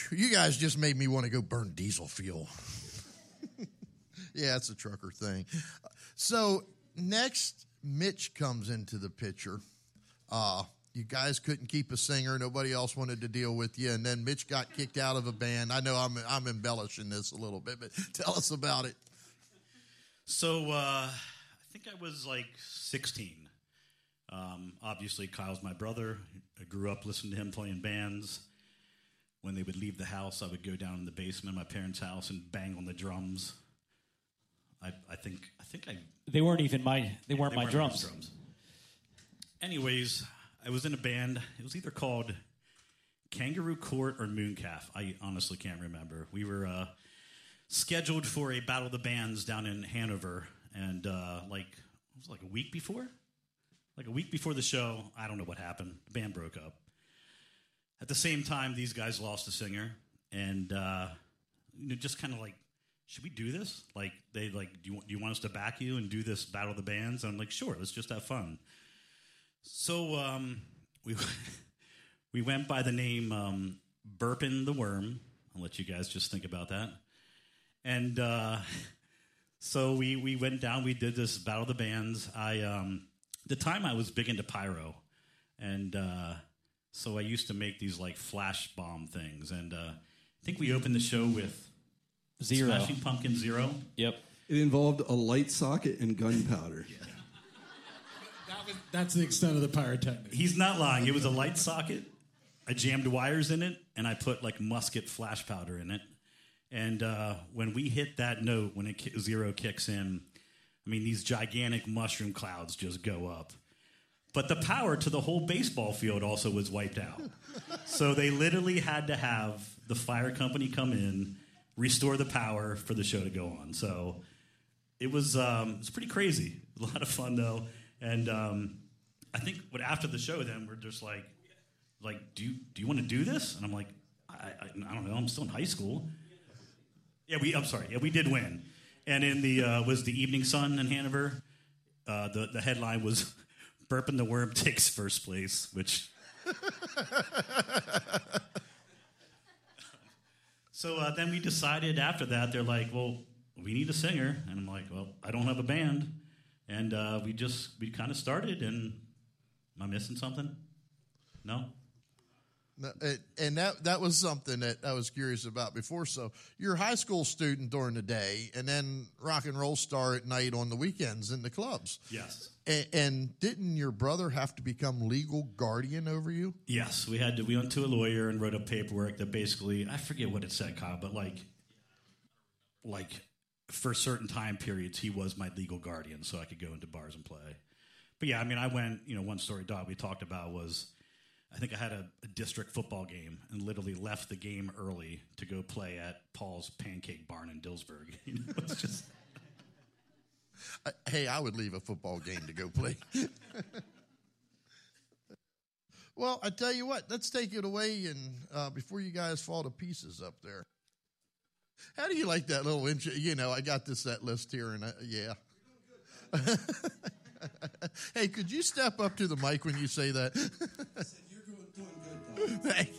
You guys just made me want to go burn diesel fuel. Yeah, it's a trucker thing. So next, Mitch comes into the picture. You guys couldn't keep a singer. Nobody else wanted to deal with you. And then Mitch got kicked out of a band. I know I'm embellishing this a little bit, but tell us about it. So I think I was like 16. Obviously, Kyle's my brother. I grew up listening to him playing bands. When they would leave the house, I would go down in the basement of my parents' house and bang on the drums. I think They weren't even my. They weren't my drums. Anyways, I was in a band. It was either called Kangaroo Court or Mooncalf. I honestly can't remember. We were scheduled for a Battle of the Bands down in Hanover, and it was like a week before? Like a week before the show, I don't know what happened. The band broke up. At the same time, these guys lost a singer, and just kind of like, should we do this? Like, do you want us to back you and do this Battle of the Bands? And I'm like, sure, let's just have fun. So we went by the name Burpin' the Worm. I'll let you guys just think about that. And so we went down. We did this Battle of the Bands. The time I was big into pyro, and so I used to make these like flash bomb things. And I think we opened the show with Zero. Smashing Pumpkins Zero. Yep. It involved a light socket and gunpowder. Yeah. That's the extent of the pyrotechnics. He's not lying. It was a light socket. I jammed wires in it, and I put like musket flash powder in it. And when we hit that note, when Zero kicks in, I mean, these gigantic mushroom clouds just go up. But the power to the whole baseball field also was wiped out. So they literally had to have the fire company come in, restore the power for the show to go on. So it was pretty crazy. A lot of fun, though. And I think after the show, then we're just like, do you want to do this? And I'm like, I don't know. I'm still in high school. Yeah, we did win. And in the was the Evening Sun in Hanover. The headline was "Burpin' the Worm takes first place," which. So then we decided after that, they're like, well, we need a singer. And I'm like, well, I don't have a band. And we kind of started, and am I missing something? No? And that was something that I was curious about before. So you're a high school student during the day, and then rock and roll star at night on the weekends in the clubs. Yes. And didn't your brother have to become legal guardian over you? Yes, we went to a lawyer and wrote up paperwork that basically, I forget what it said, Kyle, but like for certain time periods, he was my legal guardian, so I could go into bars and play. But yeah, I mean, I went, one story, Dog, we talked about was, I think I had a district football game and literally left the game early to go play at Paul's Pancake Barn in Dillsburg. It's just... Hey, I would leave a football game to go play. Well, I tell you what, let's take it away and before you guys fall to pieces up there. How do you like that little intro? I got this set list here, and yeah. Hey, could you step up to the mic when you say that? You're doing good, Dog. Thank